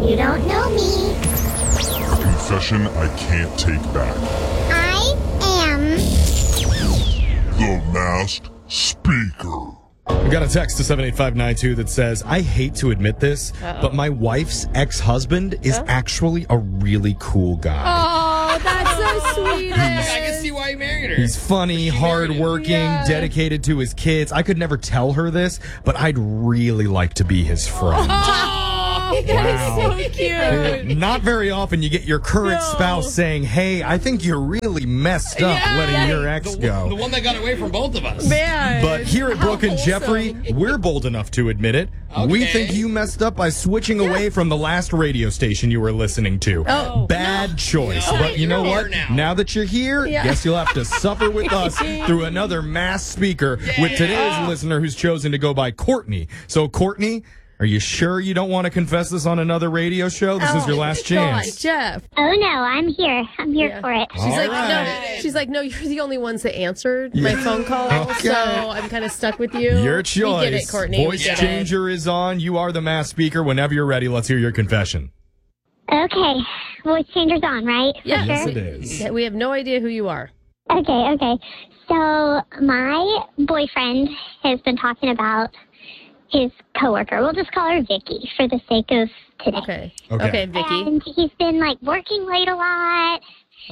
You don't know me. Confession I can't take back. I am The Masked Speaker. We got a text to 78592 that says, I hate to admit this, but my wife's ex-husband is actually a really cool guy. Oh, that's so sweet. I can see why you married her. He's funny, hardworking, dedicated to his kids. I could never tell her this, but I'd really like to be his friend. That is so cute. Not very often you get your current spouse saying, hey, I think you're really messed up letting your ex go. The one that got away from both of us. Man. But here at Brooke and Jeffrey, we're bold enough to admit it. We think you messed up by switching away from the last radio station you were listening to. Bad choice. But you know what? Now that you're here, guess you'll have to suffer with us through another mass speaker with today's listener who's chosen to go by Courtney. So, Courtney, are you sure you don't want to confess this on another radio show? This is your last chance. Jeff. Oh no, I'm here. I'm here for it. She's like, no, you're the only ones that answered my phone call, so I'm kind of stuck with you. Your choice. We get it, Courtney. Voice changer is on. You are the mass speaker. Whenever you're ready, let's hear your confession. Okay, voice changer's on, right? Yeah. Yes, it is. We have no idea who you are. Okay. So my boyfriend has been talking about his coworker. We'll just call her Vicky for the sake of today. Okay, Vicky. And he's been like working late a lot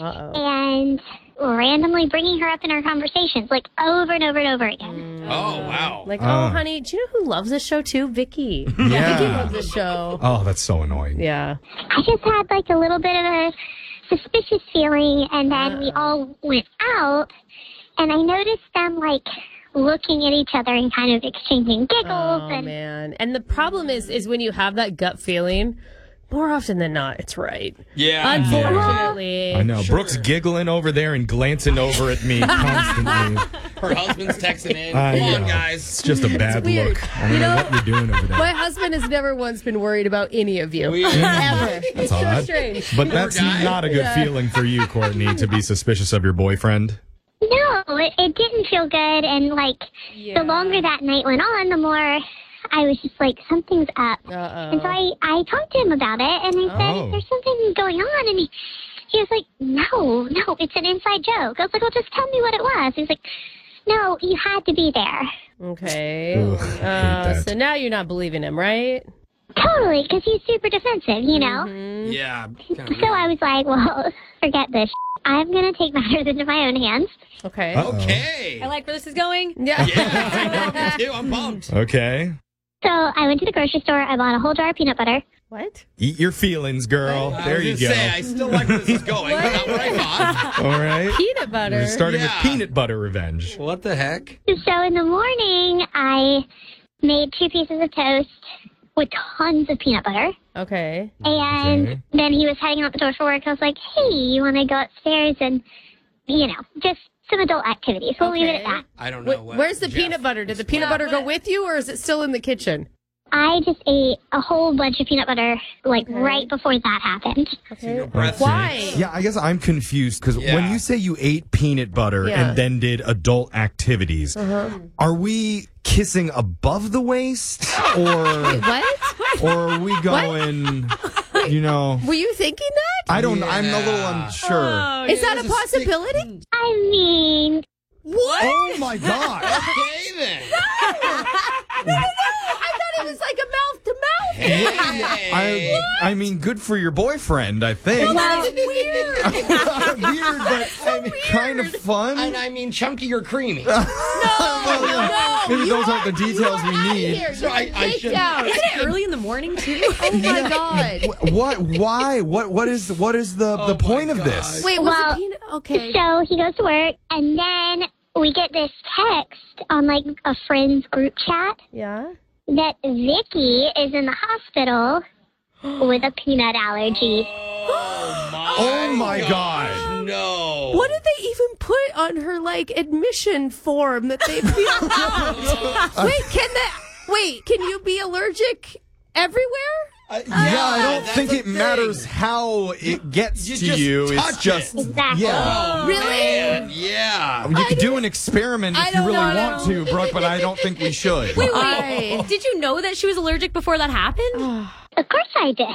and randomly bringing her up in our conversations, like over and over and over again. Oh, wow. Like, honey, do you know who loves this show too? Vicky. Yeah. Vicky loves this show. Oh, that's so annoying. Yeah. I just had like a little bit of a suspicious feeling, and then we all went out, and I noticed them like looking at each other and kind of exchanging giggles. Oh, man. And the problem is when you have that gut feeling, more often than not, it's right. Yeah. Unfortunately. I know. Brooke's giggling over there and glancing over at me constantly. Her husband's texting in. I Come on, know. guys. It's just a bad weird. look. I don't know what you're doing over there. My husband has never once been worried about any of you. Weird. Ever. It's so odd. strange. But that's guy. not a good feeling for you, Courtney, to be suspicious of your boyfriend. No, it didn't feel good, and like the longer that night went on, the more I was just like, something's up. And so I talked to him about it, and I said, there's something going on, and he was like, no, it's an inside joke. I was like, well, just tell me what it was. He was like, no, you had to be there. Okay. Ugh, I hate that. So now you're not believing him, right? Totally, because he's super defensive, you know? Yeah. So I was like, well, forget this. I'm going to take matters into my own hands. Okay. Okay. I like where this is going. Yeah. Yeah, I know, me too. I'm pumped. Okay. So I went to the grocery store. I bought a whole jar of peanut butter. What? Eat your feelings, girl. There you go. I still like where this is going. But not what I thought. All right. Peanut butter. We're starting with Yeah. peanut butter revenge. What the heck? So in the morning, I made 2 pieces of toast with tons of peanut butter. Okay. And Okay. then he was heading out the door for work. I was like, hey, you want to go upstairs and, just some adult activities. We'll leave it at that. I don't know. Where's the peanut butter? Did the peanut butter go with you, or is it still in the kitchen? I just ate a whole bunch of peanut butter, right before that happened. Okay. breath Why? Yeah, I guess I'm confused because when you say you ate peanut butter Yeah. and then did adult activities, are we kissing above the waist or What? or are we going, Were you thinking that? I don't I'm a little unsure. Is that a possibility? I mean, What? Oh my god. Okay, then. I thought it was like a mouth to mouth. Hey. I mean good for your boyfriend, I think. That's weird. Weird, but kind of fun. And I mean chunky or creamy. No. Maybe those aren't the details we need. Here, So I should. down. Isn't it early in the morning too? Oh my god. What? Why? What is the point of this? Wait, was Well, it peanut? Okay. so he goes to work, and then we get this text on, a friend's group chat Yeah. that Vicky is in the hospital with a peanut allergy. Oh my god. No. What did they even put on her admission form that they filled out? Wait, can you be allergic everywhere? Yeah, I don't think it matters how it gets You to just you. It's touch just it. Exactly. yeah. Oh, Really? man, yeah. You could do an experiment I if you don't really know. want to, Brooke, but I don't think we should. Did you know that she was allergic before that happened? Of course I did.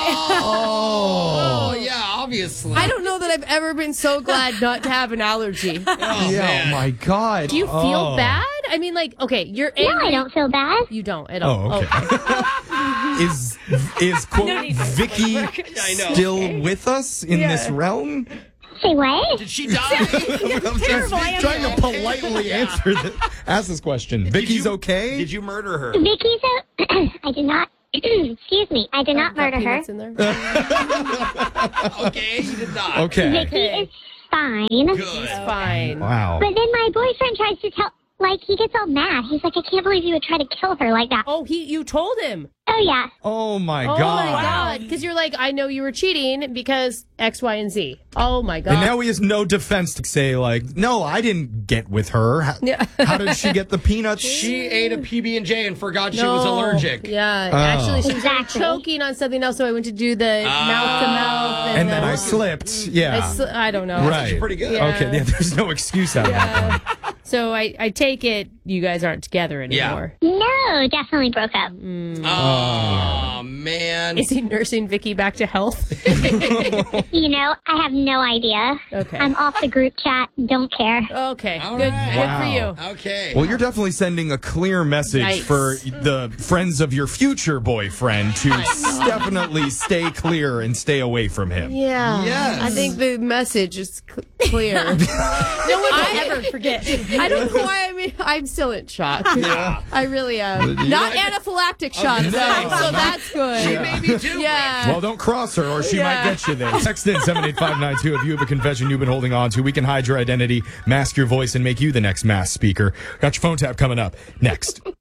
Oh, yeah, obviously. I don't know that I've ever been so glad not to have an allergy. Oh my God. Do you feel bad? I mean, like, okay, you're angry. No, I don't feel bad. You don't at all. Oh, okay. Is quote Vicky still with us in this realm? Say what? Did she die? I'm trying to politely ask this question. Vicky's okay? Did you murder her? Vicky's I did not. Excuse me. I did not murder her. In there? Okay, you did not. Okay. Vicky is fine. Good. It's fine. Wow. But then my boyfriend tries to tell. Like, he gets all mad. He's like, I can't believe you would try to kill her like that. Oh, you told him. Oh, yeah. Oh my Oh God. my God. Because you're like, I know you were cheating because X, Y, and Z. Oh my God. And now he has no defense to say, like, no, I didn't get with her. How did she get the peanuts? She ate a PB&J and forgot she was allergic. Yeah, actually, she was choking on something else, so I went to do the mouth to mouth. And then I slipped. Yeah. I don't know. Right. Pretty good. Yeah. Okay, there's no excuse out of that. So I take it you guys aren't together anymore. No, definitely broke up. Oh, man. Is he nursing Vicky back to health? You know, I have no idea. Okay. I'm off the group chat. Don't care. Okay. All Good. right. Good for you. Okay. Well, you're definitely sending a clear message Yikes. for the friends of your future boyfriend to definitely stay clear and stay away from him. Yeah. Yes. I think the message is clear. No one will ever forget. I don't know why I'm still in shock. Yeah. I really am. Not anaphylactic shock, though, so that's good. She may be too. Yeah. Well, don't cross her or she might get you there. Text in 78592 if you have a confession you've been holding on to. We can hide your identity, mask your voice, and make you the next mass speaker. Got your phone tap coming up next.